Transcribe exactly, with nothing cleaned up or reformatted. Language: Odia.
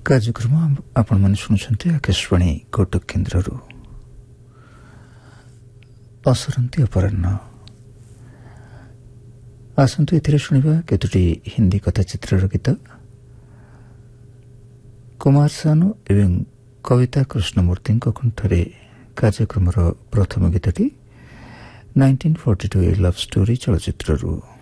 କାର୍ଯ୍ୟକ୍ରମ ଆପଣମାନେ ଶୁଣୁଛନ୍ତି ଆକାଶବାଣୀ କଟକ କେନ୍ଦ୍ରରୁ। ଅସରନ୍ତି ଅପରାହ୍ନ। ଆସନ୍ତୁ ଏଥିରେ ଶୁଣିବା କେତୋଟି ହିନ୍ଦୀ କଥାଚିତ୍ରର ଗୀତ। କୁମାର ସାନୁ ଏବଂ କବିତା କୃଷ୍ଣମୂର୍ତ୍ତିଙ୍କ କଣ୍ଠରେ କାର୍ଯ୍ୟକ୍ରମର ପ୍ରଥମ ଗୀତଟି ନାଇଣ୍ଟିନ୍ ଫର୍ଟି ଟୁ ଏ ଲଭ୍ ଷ୍ଟୋରି ଚଳଚ୍ଚିତ୍ରରୁ।